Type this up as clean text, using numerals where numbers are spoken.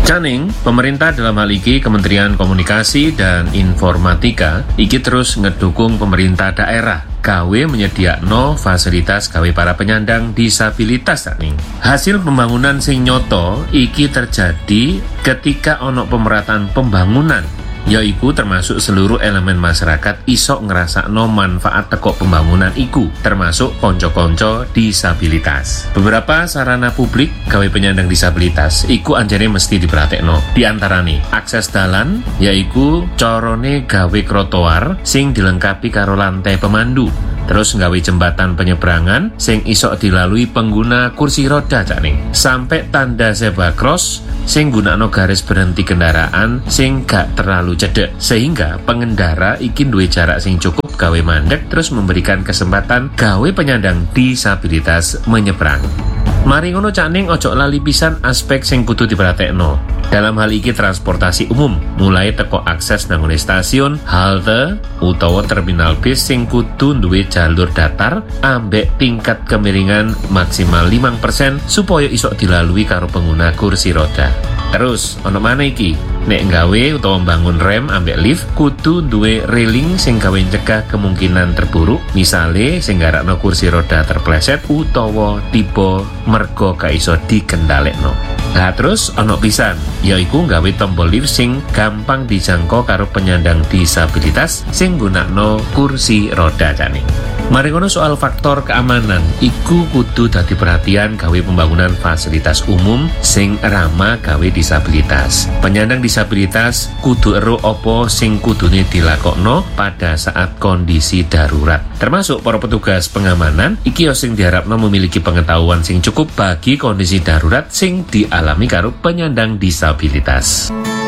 Caning, pemerintah dalam hal iki Kementerian Komunikasi dan Informatika iki terus ngedukung pemerintah daerah gawe menyediakno fasilitas gawe para penyandang disabilitas caning. Hasil pembangunan sing nyoto iki terjadi ketika ono pemerataan pembangunan, yaiku termasuk seluruh elemen masyarakat iso ngerasakno manfaat teko pembangunan iku, termasuk konco-konco disabilitas. Beberapa sarana publik gawe penyandang disabilitas iku anjane mesti diperhatekno. Di antarane akses dalan, yaiku corone gawe trotoar sing dilengkapi karo lantai pemandu. Terus nggawe jembatan penyeberangan sing iso dilalui pengguna kursi roda caning. Sampai tanda zebra cross sing gunakno garis berhenti kendaraan sing gak terlalu cedek, sehingga pengendara iki duwe jarak sing cukup gawe mandek, terus memberikan kesempatan gawe penyandang disabilitas menyeberang. Mari ngono caning, ojo lali pisan aspek sing kudu diperhatekno. Dalam hal iki transportasi umum, mulai teko akses nang stasiun, halte, utawa terminal bis sing kudu duwe jalur datar ambek tingkat kemiringan maksimal 5% supaya iso dilalui karo pengguna kursi roda. Terus, ono mana iki? Nek gawe utawa bangun rem ambek lift kudu duwe railing sing gawe cegah kemungkinan terburuk, misale sing garakno kursi roda terpleset utawa tiba mergo gak iso dikendalekno. Lah terus ono pisan, yaiku gawe tombol lift sing gampang dijangkau karo penyandang disabilitas sing gunakno kursi roda caning. Mari ngono soal faktor keamanan iku kudu dadi perhatian gawe pembangunan fasilitas umum sing ramah gawe disabilitas. Penyandang disabilitas kudu ero opo sing kudune dilakokno pada saat kondisi darurat. Termasuk para petugas pengamanan iki sing diharapno memiliki pengetahuan sing cukup bagi kondisi darurat sing dialami karo penyandang disabilitas.